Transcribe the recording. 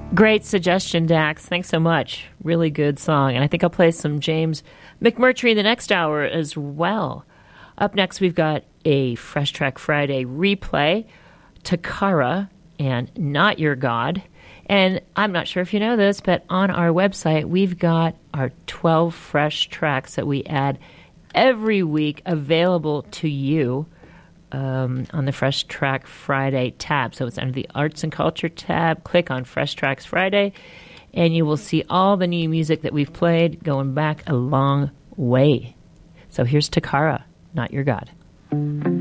Great suggestion, Dax. Thanks so much. Really good song. And I think I'll play some James McMurtry in the next hour as well. Up next, we've got a Fresh Track Friday replay, Takara and Not Your God. And I'm not sure if you know this, but on our website, we've got our 12 fresh tracks that we add every week available to you on the Fresh Track Friday tab. So it's under the Arts and Culture tab. Click on Fresh Tracks Friday, and you will see all the new music that we've played going back a long way. So here's Takara, Not Your God.